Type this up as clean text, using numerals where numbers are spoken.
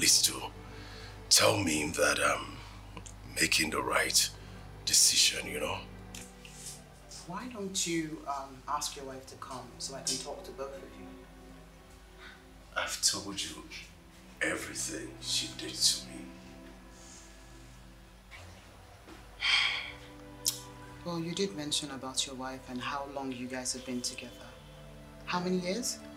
is to tell me that I'm making the right decision, you know? Why don't you ask your wife to come so I can talk to both of you? I've told you everything she did to me. Well, you did mention about your wife and how long you guys have been together. How many years?